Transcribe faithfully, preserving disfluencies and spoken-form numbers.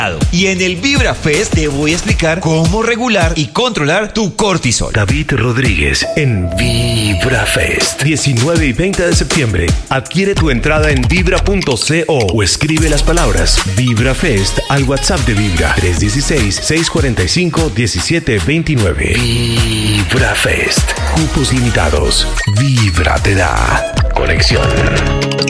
Y en el VibraFest te voy a explicar cómo regular y controlar tu cortisol. David Rodríguez en VibraFest, diecinueve y veinte de septiembre. Adquiere tu entrada en vibra punto co o escribe las palabras VibraFest al WhatsApp de Vibra tres uno seis, seis cuatro cinco, uno siete dos nueve. VibraFest. Cupos limitados. Vibra te da conexión.